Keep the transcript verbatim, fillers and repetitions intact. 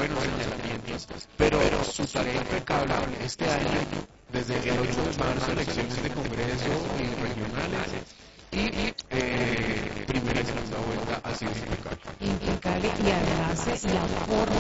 buenos señalamientos, pero su tarea impecable este año, desde el ocho de marzo, elecciones de Congreso y regionales, y eh, primera y segunda vuelta ha sido impecable. Impecable, y además la forma